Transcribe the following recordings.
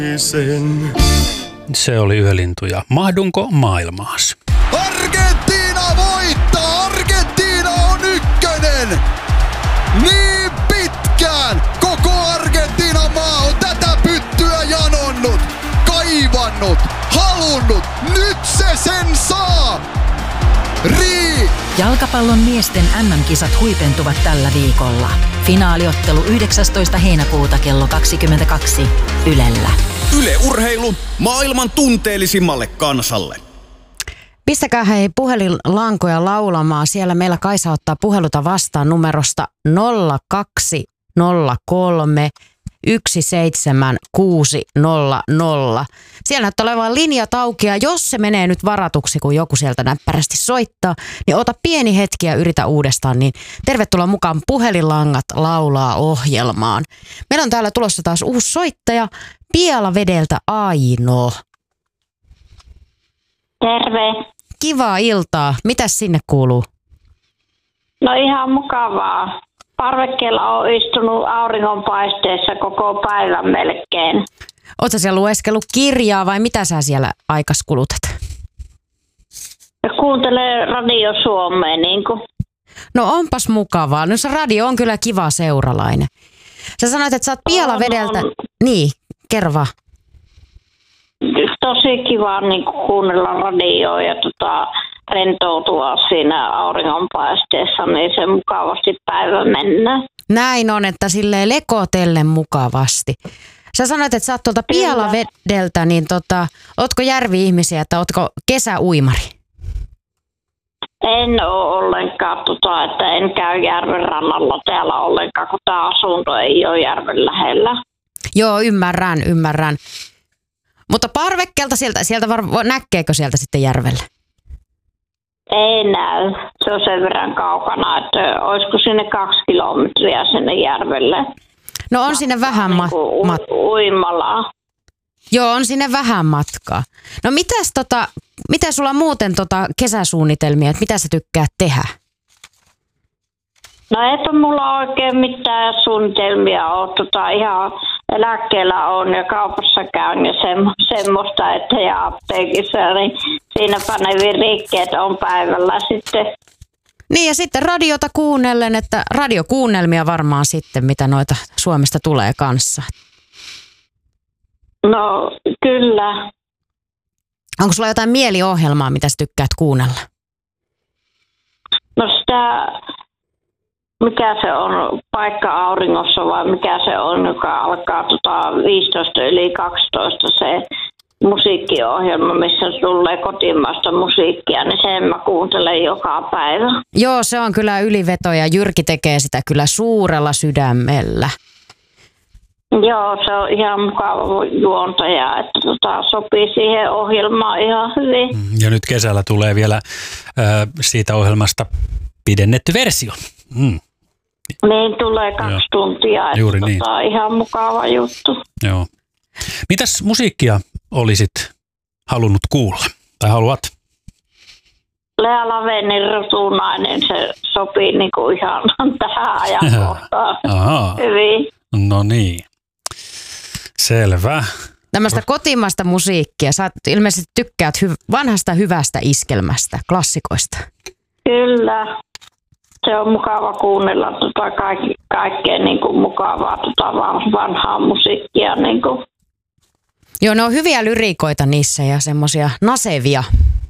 Se oli Yölintu ja Mahdunko maailmaas? Argentiina voittaa! Argentiina on ykkönen! Niin pitkään koko Argentiinan maa on tätä pyttyä janonnut, kaivannut, halunnut. Nyt se sen saa! Jalkapallon miesten MM-kisat huipentuvat tällä viikolla. Finaaliottelu 19. heinäkuuta kello 22 Ylellä. Yle Urheilu maailman tunteellisimmalle kansalle. Pistäkää hei puhelinlankoja laulamaan. Siellä meillä Kaisa ottaa puheluta vastaan numerosta 0203 17600. Siellä näyttää olevan linjat auki ja jos se menee nyt varatuksi, kun joku sieltä näppärästi soittaa, niin ota pieni hetki ja yritä uudestaan. Niin tervetuloa mukaan Puhelinlangat laulaa -ohjelmaan. Meillä on täällä tulossa taas uusi soittaja, Pielavedeltä Aino. Terve. Kivaa iltaa. Mitäs sinne kuuluu? No ihan mukavaa. Parvekkeella on istunut auringonpaisteessa koko päivän melkein. Ootko siellä lueskellut kirjaa vai mitä sä siellä aikas kulutat? Ja kuuntelee Radio Suomea niinku. No onpas mukavaa. No se radio on kyllä kiva seuralainen. Sä sanoit, että sä oot Pielavedeltä. Niin, kerro vaan. Tosi kiva niinku kuunnella radioa ja rentoutua siinä auringonpaisteessa, niin se mukavasti päivä mennä. Näin on, että silleen lekotellen mukavasti. Sä sanoit, että sä oot tuolta Pielavedeltä, niin ootko järvi-ihmisiä, että ootko kesäuimari? En ole ollenkaan, että en käy järven rannalla täällä ollenkaan, kun tämä asunto ei ole järven lähellä. Joo, ymmärrän. Mutta parvekkeelta sieltä näkeekö sieltä sitten järvellä? Ei näy. Se on sen verran kaukana, että olisiko sinne 2 kilometriä sinne järvelle. No on sinne vähän uimalla. Joo, on sinne vähän matkaa. No mitä sulla muuten kesäsuunnitelmia, että mitä sä tykkäät tehdä? No eipä mulla oikein mitään suunnitelmia ole. Ihan eläkkeellä on ja kaupassa käyn ja semmoista, että ja apteekissa, niin siinäpä ne virikkeet on päivällä sitten. Niin ja sitten radiota kuunnellen, että radiokuunnelmia varmaan sitten, mitä noita Suomesta tulee kanssa. No kyllä. Onko sulla jotain mieliohjelmaa, mitä sä tykkäät kuunnella? No sitä, mikä se on, Paikka auringossa vai mikä se on, joka alkaa 15 yli 12 se musiikkiohjelma, missä tulee kotimaista musiikkia, niin sen mä kuuntelen joka päivä. Joo, se on kyllä yliveto ja Jyrki tekee sitä kyllä suurella sydämellä. Joo, se on ihan mukava juontaja, että sopii siihen ohjelmaan ihan hyvin. Ja nyt kesällä tulee vielä siitä ohjelmasta pidennetty versio. Niin, tulee 2 tuntia, että juuri niin. Ihan mukava juttu. Joo. Mitäs musiikkia olisit halunnut kuulla tai haluat? Lea Lavenin Rutunainen, se sopii niinku ihan tähän ajankohtaan hyvin. No niin, selvä. Tämmöistä kotimaista musiikkia. Sä ilmeisesti tykkäät vanhasta hyvästä iskelmästä, klassikoista. Kyllä. Se on mukava kuunnella kaikkea niinku mukavaa vanhaa musiikkia. Niinku. Joo, ne on hyviä lyriikoita niissä ja semmoisia nasevia.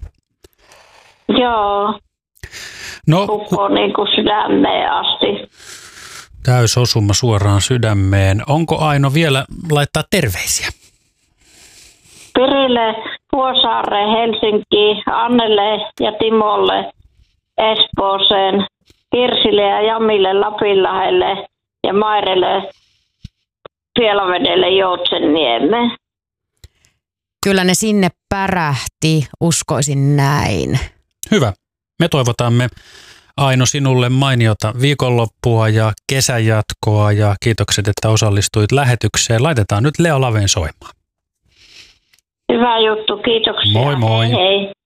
Joo. No, Kukko niinku sydämeen asti. Täysosuma suoraan sydämeen. Onko Aino vielä laittaa terveisiä? Pirille, Vuosaareen, Helsinkiin, Annelle ja Timolle, Espooseen, Kirsille ja Jamille, Lapinlahdelle ja Mairelle, Pielavedelle, Joutsenniemeen. Kyllä ne sinne pärähti, uskoisin näin. Hyvä. Me toivotamme Aino sinulle mainiota viikonloppua ja kesäjatkoa ja kiitokset, että osallistuit lähetykseen. Laitetaan nyt Lea Laven soimaan. Hyvä juttu, kiitoksia. Moi moi. Hei.